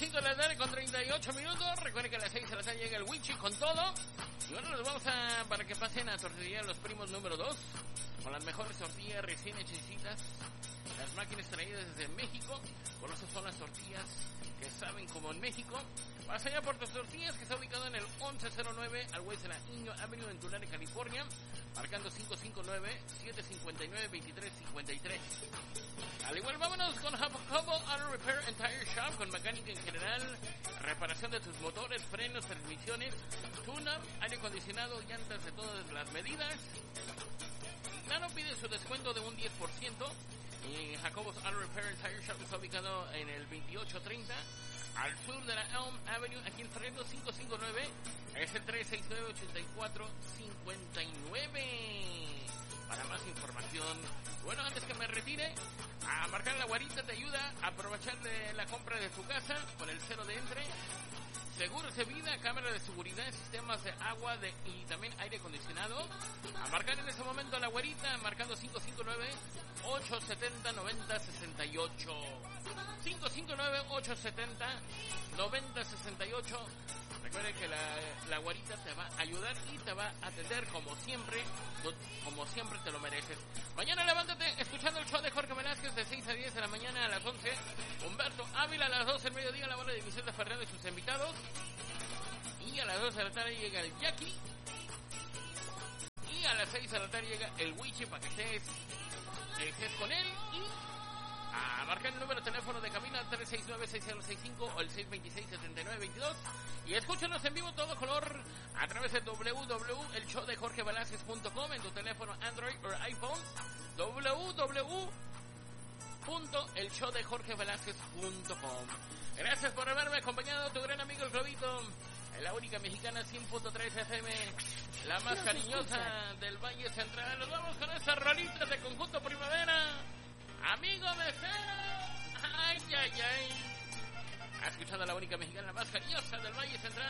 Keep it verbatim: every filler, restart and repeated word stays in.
cinco de la tarde con treinta y ocho minutos. Recuerden que a las seis de la tarde llega el Wichi con todo. Y bueno, nos vamos a, para que pasen a Tortillería Los Primos número dos. Con las mejores tortillas recién hechecitas. Las máquinas traídas desde México. Por eso son las tortillas que saben como en México. Vas allá por tus tortillas, que está ubicado en el once cero nueve al West de la Inyo Avenue en Tulare, California. Marcando cinco cinco nueve, siete cinco nueve, dos tres cinco tres. Al igual, vámonos con Jacobo Auto Repair and Tire Shop, con mecánica en general, reparación de tus motores, frenos, transmisiones, tune-up, aire acondicionado, llantas de todas las medidas. Nano pide su descuento de un diez por ciento. Y Jacobos Auto Repair and Tire Shop está ubicado en el veintiocho treinta al sur de la Elm Avenue, aquí en Fresno. Cinco cinco nueve, es el tres seis nueve, ocho cuatro cinco nueve. Para más información, bueno, antes que me retire, a marcar la guarita te ayuda a aprovechar de la compra de tu casa con el cero de entre. Seguros de vida, cámara de seguridad, sistemas de agua de, y también aire acondicionado. A marcar en ese momento la güerita, marcando cinco cinco nueve, ocho siete cero, nueve cero seis ocho. cinco cinco nueve, ocho siete cero, nueve cero seis ocho. Recuerde que la, la güerita te va a ayudar y te va a atender como siempre, como siempre te lo mereces. Mañana levántate escuchando el show de Jorge Velázquez de seis a diez de la mañana, a las once. Humberto Ávila a las doce del mediodía, la bola de Vicente Fernández y sus invitados. Y a las dos de la tarde llega el Jackie. Y a las seis de la tarde llega el Wichi para que estés, que estés con él. Y a marcar el número de teléfono de cabina tres seis nueve, seis cero seis cinco o el seis dos seis, siete nueve dos dos. Y escúchanos en vivo todo color a través de w w w punto el show de jorge velázquez punto com en tu teléfono Android o iPhone. w w w punto el show de jorge velázquez punto com. Gracias por haberme acompañado, tu gran amigo el Globito, la única mexicana cien punto tres F M, la más cariñosa del Valle Central. Nos vamos con estas rolitas de Conjunto Primavera. Amigo mesero, ay, ay, ay. Ha escuchado a la única mexicana, la más cariñosa del Valle Central.